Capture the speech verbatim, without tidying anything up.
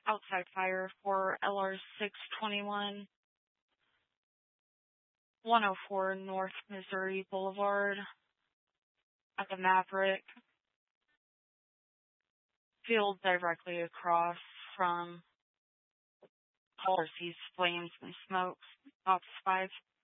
outside fire for L R six twenty-one, one oh four North Missouri Boulevard at the Maverick, field directly across from all sees flames and smokes. Ops five.